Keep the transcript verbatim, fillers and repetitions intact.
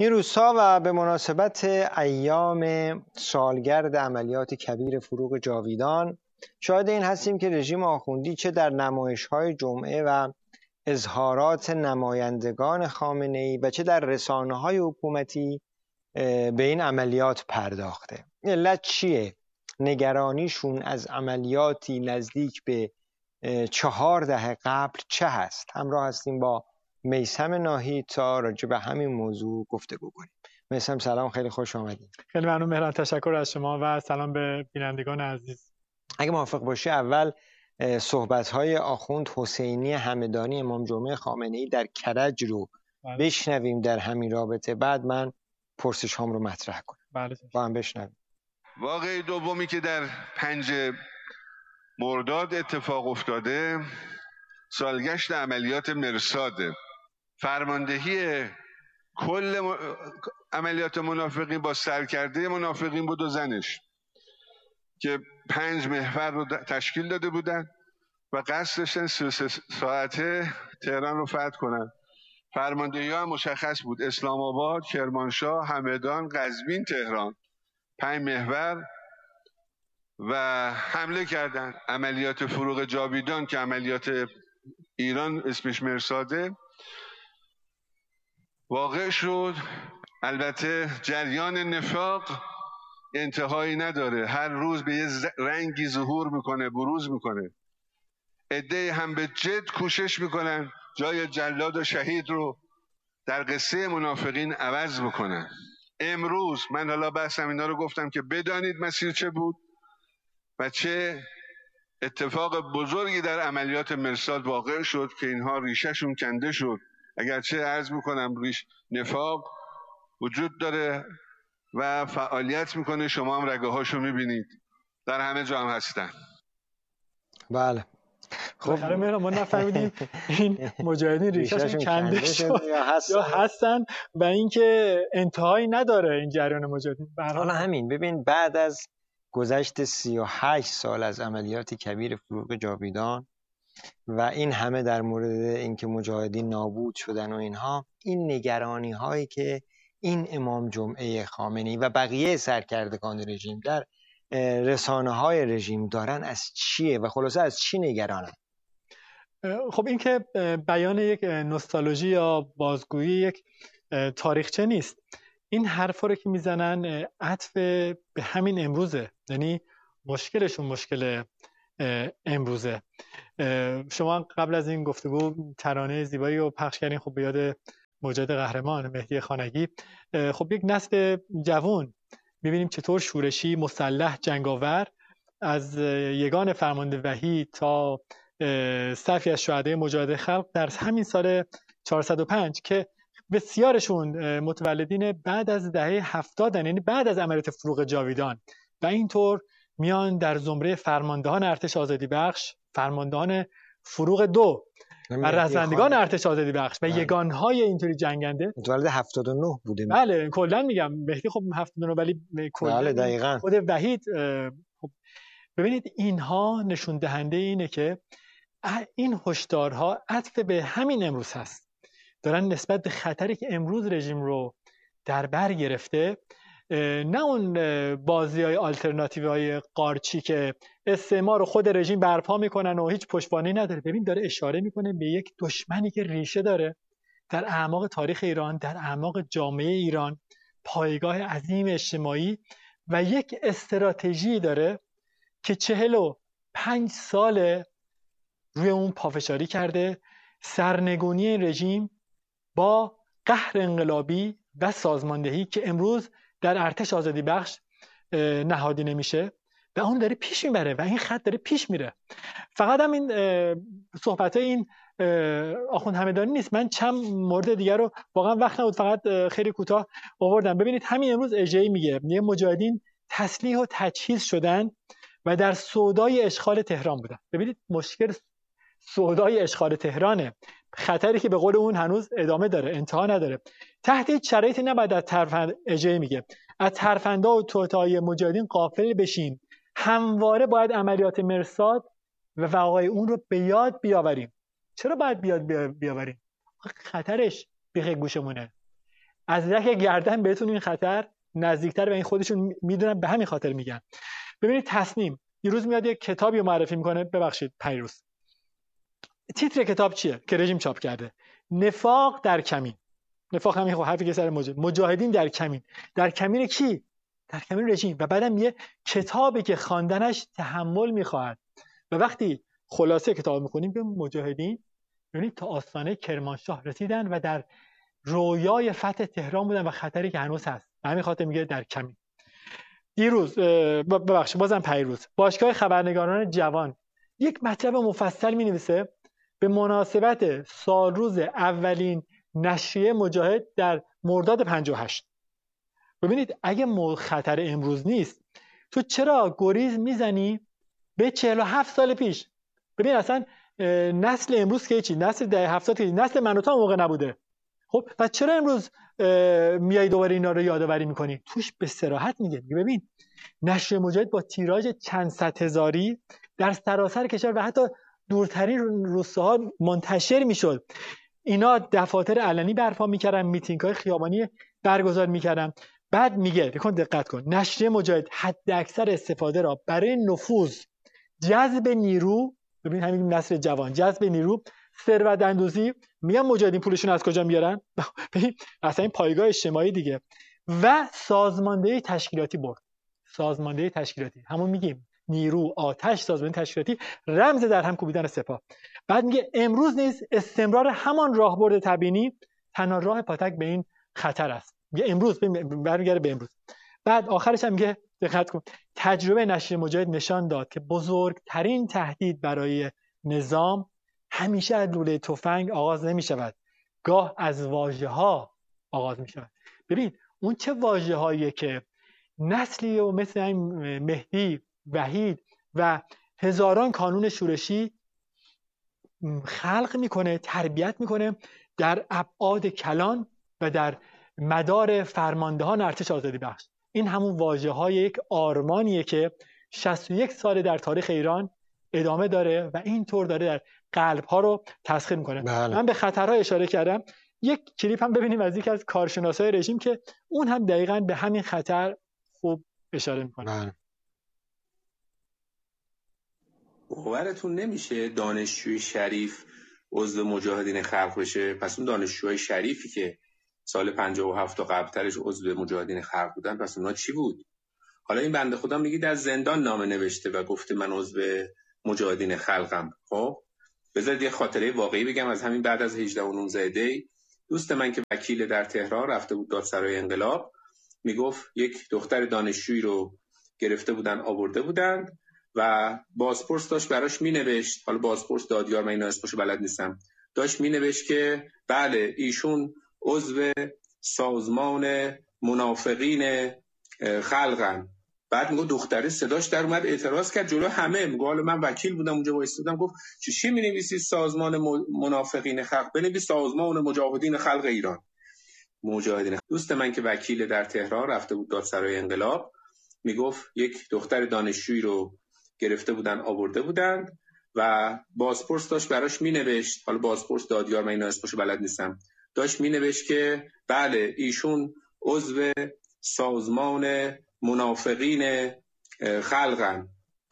این روزها و به مناسبت ایام سالگرد عملیات کبیر فروغ جاویدان شاهد این هستیم که رژیم آخوندی چه در نمایش‌های جمعه و اظهارات نمایندگان خامنه‌ای و چه در رسانه‌های حکومتی به این عملیات پرداخته. علت چیه؟ نگرانیشون از عملیاتی نزدیک به چهار دهه قبل چه هست؟ همراه هستیم با میثم ناهی تا راجع به همین موضوع گفتگو کنیم. میثم سلام، خیلی خوش آمدید. خیلی ممنون مهران، تشکر از شما و سلام به بینندگان عزیز. اگه موافق باشی اول صحبت‌های آخوند حسینی همدانی امام جمعه خامنه‌ای در کرج رو بله. بشنویم در همین رابطه، بعد من پرسش هام رو مطرح کنم. بله. با هم بشنویم. واقعه دومی که در پنج مرداد اتفاق افتاده سالگشت عملیات مرصاده. فرماندهی کل م... عملیات منافقین با سرکرده منافقین بود و زنش که پنج محور رو تشکیل داده بودن و قصد داشتن سی و سه ساعته تهران رو فتح کنن. فرماندهی ها مشخص بود: اسلام آباد، کرمانشاه، همدان، قزوین، تهران. پنج محور و حمله کردن. عملیات فروغ جاویدان که عملیات ایران اسمش مرصاده واقع شد. البته جریان نفاق انتهایی نداره، هر روز به یه رنگی ظهور میکنه، بروز میکنه. عده‌ای هم به جد کوشش میکنن جای جلاد و شهید رو در قصه منافقین عوض بکنن. امروز من حالا بحثم اینا رو گفتم که بدانید مسیر چه بود و چه اتفاق بزرگی در عملیات مرصاد واقع شد که اینها ریشهشون کنده شد. اگرچه عرض میکنم ریش نفاق وجود داره و فعالیت میکنه، شما هم رگه هاشو میبینید، در همه جا هم هستن. بله. خب حالا ما نفهمیدیم این مجاهدین ریشهشون کنده شد یا, هست یا هستن و اینکه انتهایی نداره این جریان مجاهدین. حالا همین ببین، بعد از گذشت سی و هشت سال از عملیات کبیر فروغ جاویدان و این همه در مورد اینکه مجاهدین نابود شدن و اینها، این نگرانی هایی که این امام جمعه خامنه‌ای و بقیه سرکردگان رژیم در رسانه های رژیم دارن از چیه و خلاصه از چی نگرانن؟ خب این که بیان یک نوستالژی یا بازگویی یک تاریخچه نیست. این حرفا رو که میزنن عطف به همین امروزه، یعنی مشکلشون مشکل امروزه. شما قبل از این گفتگو ترانه زیبایی رو پخش کردین، خب به یاد مجاهد قهرمان مهدی خانگی. خب یک نسل جوان میبینیم چطور شورشی، مسلح، جنگاور از یگان فرمانده وحید تا صفی از شهدای مجاهد خلق در همین سال چهارصد و پنج که بسیارشون متولدین بعد از دهه هفتاد، یعنی بعد از عملیات فروغ جاویدان، و اینطور میان در زمره فرماندهان ارتش آزادی بخش، فرماندهان فروغ دو و رزمندگان ارتش آزادی بخش و یگانهای اینطوری جنگنده. متولد هفتاد و نه بوده. بله کلا میگم مهدی خب هفتاد و نه، ولی کلا بله دقیقاً خود وحید. خب ببینید اینها نشون دهنده اینه که این هشدارها عطف به همین امروز هست. دارن نسبت به خطری که امروز رژیم رو در بر گرفته، نه اون بازی‌های آلترناتیوهای قارچی که استعمار رو خود رژیم برپا میکنن و هیچ پشتوانه‌ای نداره. ببین داره اشاره میکنه به یک دشمنی که ریشه داره در اعماق تاریخ ایران، در اعماق جامعه ایران، پایگاه عظیم اجتماعی و یک استراتژی داره که چهل و پنج ساله روی اون پافشاری کرده. سرنگونی این رژیم با قهر انقلابی و سازماندهی که امروز در ارتش آزادی بخش نهادی نمیشه و اون داره پیش میبره و این خط داره پیش میره. فقط هم این صحبت های این آخوند همدانی نیست، من چند مورد دیگر رو واقعا وقت نبود فقط خیلی کوتاه آوردم. ببینید همین امروز اجهی میگه یه مجاهدین تسلیح و تجهیز شدن و در سودای اشغال تهران بودن. ببینید مشکل سودای اشغال تهرانه، خطری که به قول اون هنوز ادامه داره، انتها نداره. تحت هیچ شرایطی نباید از ترفند اجهی میگه از ترفندا و توطئه‌های مجاهدین غافل بشین. همواره باید عملیات مرصاد و وقایع اون رو به یاد بیاوریم. چرا باید بیاد بیاوریم؟ خطرش بیخ گوشمونه. از رگ گردن بهتون این خطر نزدیکتر و این خودشون میدونن، به همین خاطر میگن. ببینید تصنیم یه روز میاد یک کتابی رو معرفی میکنه، ببخشید پیروز، تیتر کتاب چیه که رژیم چاپ کرده؟ نفاق در کمین. نفاق همین حرفی که سر مجاهد. مجاهدین در کمین. در کمین کی؟ در کمین رژیم. و بعدم یه کتابی که خواندنش تحمل میخواهد. و وقتی خلاصه کتاب میخونیم به مجاهدین، یعنی تا آستانه کرمانشاه رسیدن و در رویای فتح تهران بودن و خطری که هنوز هست. به همین خاطر میگه در کمین. دیروز ببخشید بازم پیروز باشگاه خبرنگاران جوان یک مطلب مفصل می‌نویسه به مناسبت سال روز اولین نشریه مجاهد در مرداد پنجاه و هشت. ببینید اگه خطر امروز نیست، تو چرا گریز میزنی به چهل و هفت سال پیش؟ ببین اصلا نسل امروز که چی؟ نسل ده هفتاد که نسل من و تو موقع نبوده. خب پس چرا امروز میای دوباره اینا رو یادآوری میکنی؟ توش به صراحت میگه ببین نشریه مجاهد با تیراژ چند صد هزاری در سراسر کشور و حتی دورترین روستاها منتشر میشد. اینا دفاتر علنی برپا میکردن، میتینگ‌های خیابانی برگزار میکردن. بعد میگه بکن دقت کن، نشریه مجاهد حد اکثر استفاده را برای نفوذ، جذب نیرو، ببین همین نسل جوان، جذب نیرو، ثروت اندوزی، میگن مجاهدین پولشون از کجا میارن؟ ببین اصلا این پایگاه اجتماعی دیگه، و سازماندهی تشکیلاتی برد. سازماندهی تشکیلاتی همون میگیم نیرو، آتش، سازماندهی تشکیلاتی، رمز در هم کوبیدن سپاه. بعد میگه امروز نیز استمرار همان راهبرد تبیینی تنها راه پاتک به این خطر است. میگه امروز برمیگره به امروز. بعد آخرش هم میگه دقت کن، تجربه نشریه مجاهد نشان داد که بزرگترین تهدید برای نظام همیشه از لوله تفنگ آغاز نمی شود، گاه از واژه ها آغاز می شود. ببین اون چه واژه هاییه که نسلی و مثل این مهدی، وحید و هزاران کانون شورشی خلق میکنه، تربیت میکنه در ابعاد کلان و در مدار فرماندهان ارتش آزادی بخش. این همون واژه های یک آرمانیه که شصت و یک سال در تاریخ ایران ادامه داره و اینطور داره در قلب ها رو تسخیر میکنه. بله. من به خطرها اشاره کردم. یک کلیپ هم ببینیم از یک از کارشناسای رژیم که اون هم دقیقاً به همین خطر خوب اشاره میکنه. بله. باورتون نمیشه دانشجوی شریف عضو مجاهدین خلق بشه. پس اون دانشجوهای شریفی که سال پنجاه و هفت و قبلترش عضو مجاهدین خلق بودن، پس اونا چی بود؟ حالا این بنده خدا میگه در زندان نامه نوشته و گفته من عضو مجاهدین خلقم. خب بذارید یه خاطره واقعی بگم از همین بعد از هجده و نوزده دی. دوست من که وکیل در تهران رفته بود دادسرای انقلاب، میگفت یک دختر دانشجویی رو گرفته بودن آورده بودند و بازپرس داشت براش مینوشت، حالا بازپرس دادیار، من اینا اسمشو بلد نیستم، داشت مینوشت که بله ایشون عضو سازمان منافقین خلقن. بعد میگه دختره صداش در اومد اعتراض کرد جلو همه، میگه حالا من وکیل بودم اونجا وایسادم، گفت چی چی می‌نویسی سازمان منافقین خلق؟ بنویس سازمان مجاهدین خلق ایران. مجاهدین. دوست من که وکیل در تهران رفته بود دادسرای انقلاب، میگفت یک دختر دانشجویی رو گرفته بودن آورده بودند و بازپرس داشت براش مینوشت، حالا بازپرس دادیار، من اینا اسمشو بلد نیستم، داشت مینوشت که بله ایشون عضو سازمان منافقین خلقن.